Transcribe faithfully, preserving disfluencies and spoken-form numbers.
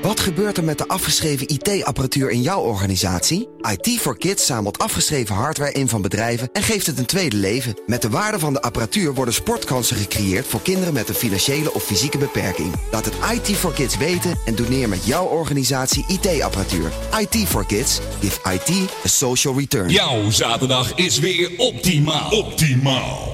Wat gebeurt er met de afgeschreven I T-apparatuur in jouw organisatie? I T for Kids zamelt afgeschreven hardware in van bedrijven en geeft het een tweede leven. Met de waarde van de apparatuur worden sportkansen gecreëerd voor kinderen met een financiële of fysieke beperking. Laat het I T for Kids weten en doe neer met jouw organisatie I T-apparatuur. I T for Kids. Give I T a social return. Jouw zaterdag is weer optimaal. Optimaal.